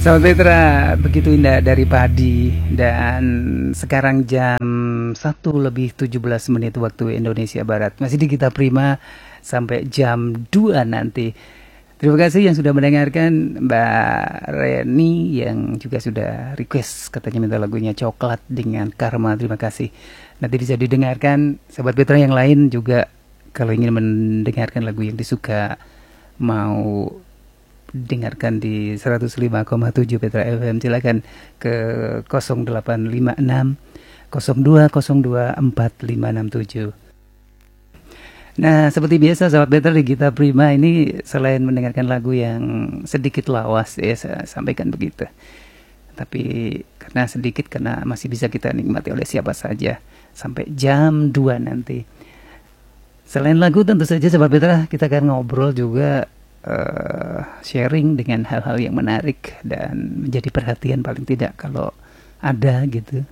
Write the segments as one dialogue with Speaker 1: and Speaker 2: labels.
Speaker 1: Sahabat Petra, begitu indah dari padi. Dan sekarang jam 1:17 waktu Indonesia Barat. Masih di Kita Prima sampai jam 2 nanti. Terima kasih yang sudah mendengarkan. Mbak Reni yang juga sudah request, katanya minta lagunya Coklat dengan Karma. Terima kasih. Nanti bisa didengarkan. Sahabat Petra yang lain juga kalau ingin mendengarkan lagu yang disuka, mau dengarkan di 105,7 Petra FM, silakan ke 0856 0202 4567. Nah, seperti biasa sahabat Petra, di Kita Prima ini selain mendengarkan lagu yang sedikit lawas, ya saya sampaikan begitu. Tapi karena sedikit, karena masih bisa kita nikmati oleh siapa saja sampai jam 2 nanti. Selain lagu, tentu saja sahabat Petra, kita akan ngobrol juga, sharing dengan hal-hal yang menarik dan menjadi perhatian paling tidak kalau ada gitu.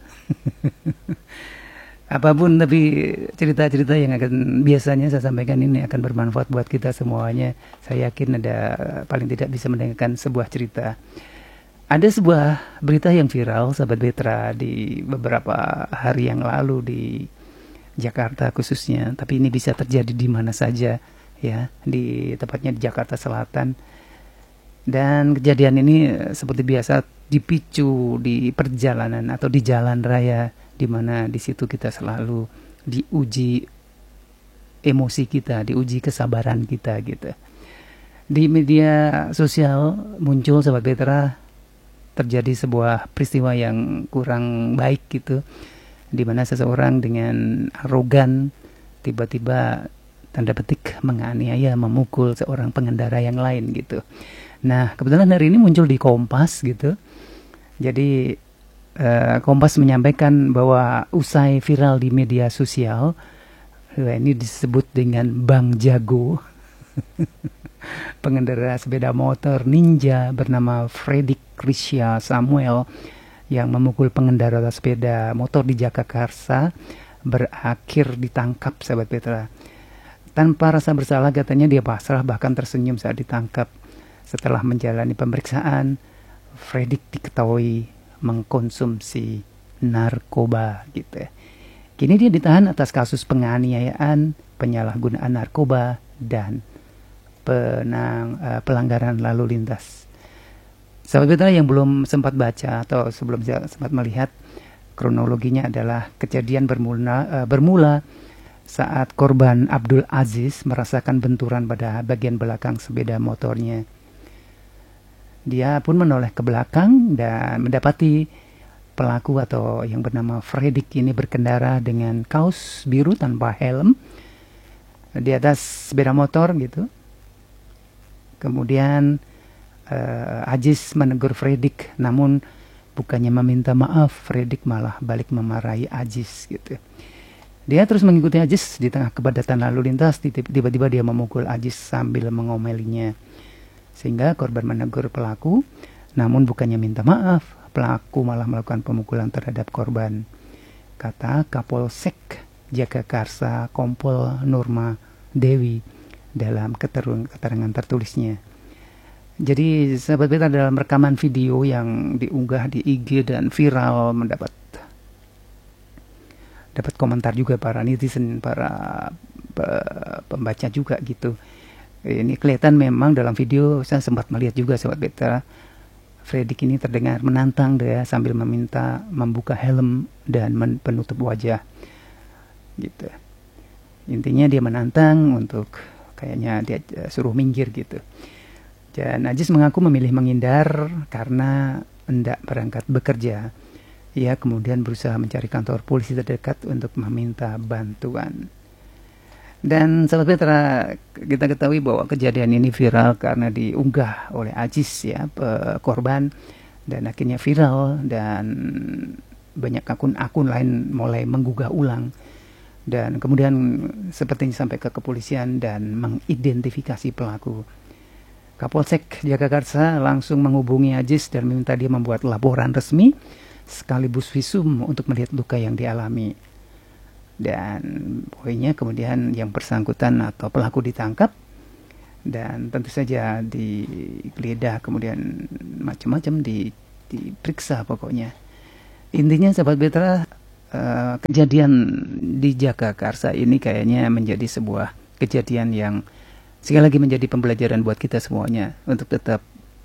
Speaker 1: Apapun, tapi cerita-cerita yang akan biasanya saya sampaikan ini akan bermanfaat buat kita semuanya. Saya yakin ada paling tidak bisa mendengarkan sebuah cerita. Ada sebuah berita yang viral sahabat Petra di beberapa hari yang lalu di Jakarta khususnya, tapi ini bisa terjadi di mana saja, ya, di tepatnya di Jakarta Selatan. Dan kejadian ini seperti biasa dipicu di perjalanan atau di jalan raya, di mana di situ kita selalu diuji emosi kita, diuji kesabaran kita gitu. Di media sosial muncul sahabat Petra, terjadi sebuah peristiwa yang kurang baik gitu, di mana seseorang dengan arogan tiba-tiba tanda petik menganiaya, memukul seorang pengendara yang lain gitu. Nah, kebetulan hari ini muncul di Kompas gitu. Jadi Kompas menyampaikan bahwa usai viral di media sosial, ini disebut dengan Bang Jago, pengendara sepeda motor ninja bernama Fredrik Krisya Samuel yang memukul pengendara sepeda motor di Jagakarsa, berakhir ditangkap sahabat Petra. Tanpa rasa bersalah katanya dia pasrah, bahkan tersenyum saat ditangkap. Setelah menjalani pemeriksaan, Fredrik diketahui mengkonsumsi narkoba gitu. Kini dia ditahan atas kasus penganiayaan, penyalahgunaan narkoba, dan pelanggaran lalu lintas. Sahabat Petra yang belum sempat baca atau sebelum sempat melihat, kronologinya adalah kejadian bermula saat korban Abdul Aziz merasakan benturan pada bagian belakang sepeda motornya. Dia pun menoleh ke belakang dan mendapati pelaku atau yang bernama Fredrik ini berkendara dengan kaos biru tanpa helm di atas sepeda motor gitu. Kemudian Aziz menegur Fredrik, namun bukannya meminta maaf, Fredrik malah balik memarahi Aziz gitu. Dia terus mengikuti Aziz di tengah kepadatan lalu lintas. Tiba-tiba dia memukul Aziz sambil mengomelinya, sehingga korban menegur pelaku, namun bukannya minta maaf, pelaku malah melakukan pemukulan terhadap korban, kata Kapolsek Jagakarsa Kompol Nurma Dewi dalam keterangan tertulisnya. Jadi sahabat Petra, dalam rekaman video yang diunggah di IG dan viral, mendapat komentar juga para netizen, para pembaca juga gitu. Ini kelihatan memang dalam video, saya sempat melihat juga sahabat Petra, Fredrik ini terdengar menantang dia sambil meminta membuka helm dan penutup wajah gitu. Intinya dia menantang untuk kayaknya dia suruh minggir gitu. Dan Aziz mengaku memilih menghindar karena hendak berangkat bekerja. Ia kemudian berusaha mencari kantor polisi terdekat untuk meminta bantuan. Dan sahabat Petra, kita ketahui bahwa kejadian ini viral karena diunggah oleh Aziz, ya, korban, dan akhirnya viral dan banyak akun-akun lain mulai menggugah ulang. Dan kemudian sepertinya sampai ke kepolisian dan mengidentifikasi pelaku. Kapolsek Jagakarsa langsung menghubungi Aziz dan meminta dia membuat laporan resmi sekaligus visum untuk melihat luka yang dialami. Dan poinnya kemudian yang bersangkutan atau pelaku ditangkap dan tentu saja digeledah, kemudian macam-macam diperiksa pokoknya. Intinya sahabat Petra, kejadian di Jagakarsa ini kayaknya menjadi sebuah kejadian yang sekali lagi menjadi pembelajaran buat kita semuanya untuk tetap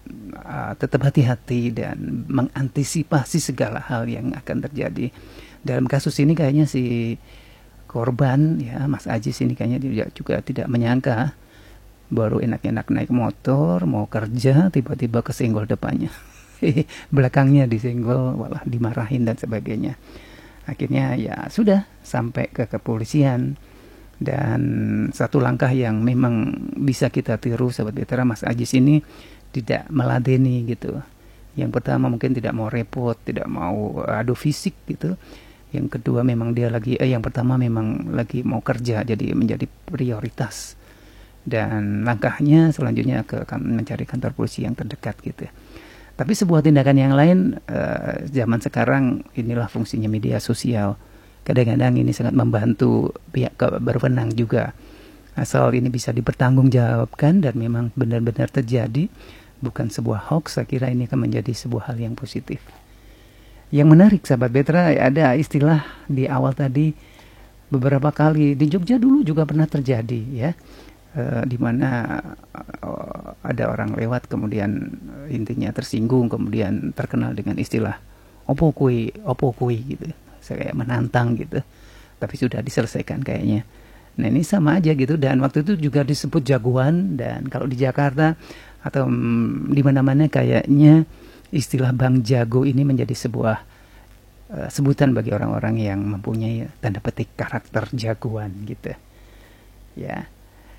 Speaker 1: hati-hati dan mengantisipasi segala hal yang akan terjadi. Dalam kasus ini kayaknya si korban ya Mas Ajis ini kayaknya dia juga tidak menyangka, baru enak-enak naik motor mau kerja tiba-tiba kesenggol depannya. Belakangnya disenggol, malah dimarahin dan sebagainya. Akhirnya ya sudah sampai ke kepolisian. Dan satu langkah yang memang bisa kita tiru sahabat Petra, Mas Ajis ini tidak meladeni gitu. Yang pertama mungkin tidak mau repot, tidak mau adu fisik gitu. Yang kedua memang dia yang pertama memang lagi mau kerja, jadi menjadi prioritas. Dan langkahnya selanjutnya mencari kantor polisi yang terdekat gitu. Tapi sebuah tindakan yang lain, zaman sekarang inilah fungsinya media sosial. Kadang-kadang ini sangat membantu pihak berwenang juga. Asal ini bisa dipertanggungjawabkan dan memang benar-benar terjadi, bukan sebuah hoax, saya kira ini akan menjadi sebuah hal yang positif. Yang menarik sahabat Petra, ada istilah di awal tadi, beberapa kali di Jogja dulu juga pernah terjadi ya. Di mana ada orang lewat kemudian intinya tersinggung, kemudian terkenal dengan istilah opo kui gitu, saya menantang gitu, tapi sudah diselesaikan kayaknya. Nah ini sama aja gitu, dan waktu itu juga disebut jagoan. Dan kalau di Jakarta atau di mana-mana kayaknya istilah Bang Jago ini menjadi sebuah sebutan bagi orang-orang yang mempunyai tanda petik karakter jagoan gitu ya.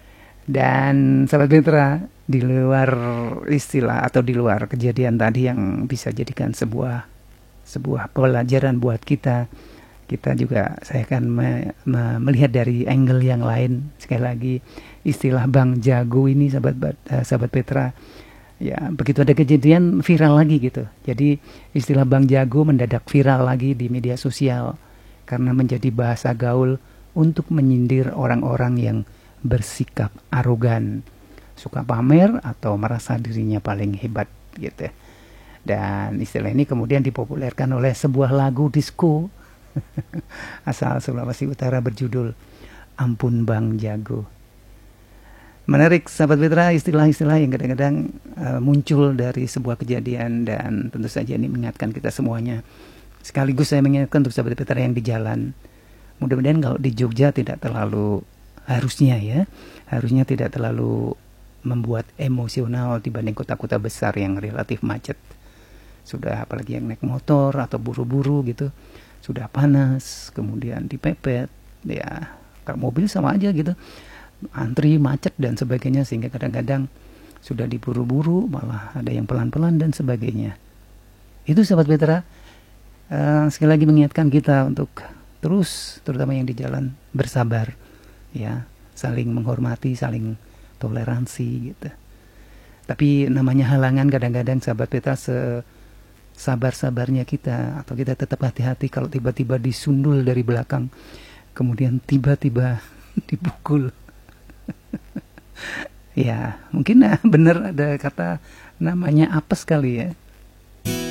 Speaker 1: Dan sahabat Petra, di luar istilah atau di luar kejadian tadi yang bisa jadikan sebuah pelajaran buat kita juga, saya akan melihat dari angle yang lain. Sekali lagi, istilah Bang Jago ini sahabat Petra, ya begitu ada kejadian viral lagi gitu. Jadi istilah Bang Jago mendadak viral lagi di media sosial karena menjadi bahasa gaul untuk menyindir orang-orang yang bersikap arogan, suka pamer atau merasa dirinya paling hebat gitu. Dan istilah ini kemudian dipopulerkan oleh sebuah lagu disco asal Sulawesi Utara berjudul Ampun Bang Jago. Menarik sahabat Petra, istilah-istilah yang kadang-kadang muncul dari sebuah kejadian, dan tentu saja ini mengingatkan kita semuanya. Sekaligus saya mengingatkan untuk sahabat Petra yang di jalan, mudah-mudahan kalau di Jogja tidak terlalu, harusnya tidak terlalu membuat emosional dibanding kota-kota besar yang relatif macet. Sudah apalagi yang naik motor atau buru-buru gitu, sudah panas, kemudian dipepet, ya kalau mobil sama aja gitu, antri, macet dan sebagainya, sehingga kadang-kadang sudah diburu-buru, malah ada yang pelan-pelan dan sebagainya. Itu sahabat Petra, sekali lagi mengingatkan kita untuk terus, terutama yang di jalan, bersabar, ya, saling menghormati, saling toleransi gitu. Tapi namanya halangan, kadang-kadang sahabat Petra, sabar-sabarnya kita, atau kita tetap hati-hati kalau tiba-tiba disundul dari belakang, kemudian tiba-tiba dipukul. Ya mungkin benar ada kata namanya apes kali ya.